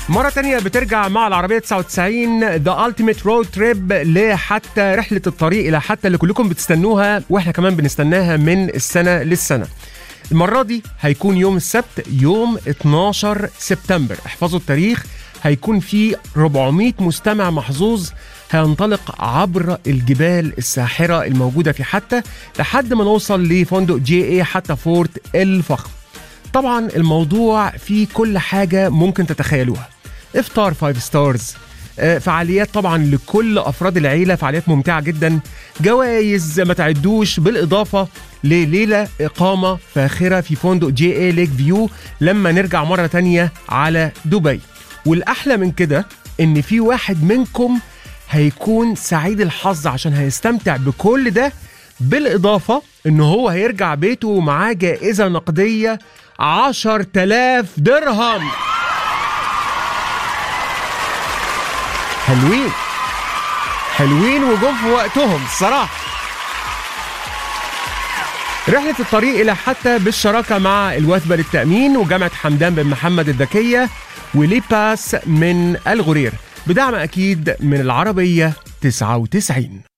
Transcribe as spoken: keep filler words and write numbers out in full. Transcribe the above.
مرة تانية بترجع مع العربية تسعة وتسعين The Ultimate Road Trip لحتى رحلة الطريق إلى حتى اللي كلكم بتستنوها وإحنا كمان بنستناها من السنة للسنة. المرة دي هيكون يوم السبت يوم اتناشر سبتمبر، احفظوا التاريخ. هيكون في أربعمية مستمع محظوظ هينطلق عبر الجبال الساحرة الموجودة في حتى لحد ما نوصل لفندق جي اي حتى فورت الفخم. طبعا الموضوع فيه كل حاجة ممكن تتخيلوها، افطار فايف ستارز، فعاليات طبعا لكل أفراد العيلة، فعاليات ممتعة جدا، جوائز ما تعدوش، بالإضافة لليلة إقامة فاخرة في فندق جي اي ليك فيو لما نرجع مرة تانية على دبي. والأحلى من كده إن في واحد منكم هيكون سعيد الحظ عشان هيستمتع بكل ده، بالإضافة إنه هو هيرجع بيته ومعاه جائزة نقدية عشر تلاف درهم. حلوين حلوين وجم في وقتهم الصراحة. رحلة الطريق إلى حتى بالشراكة مع الوثبة للتأمين وجامعة حمدان بن محمد الذكية ولي باس من الغرير، بدعم أكيد من العربية تسعة وتسعين.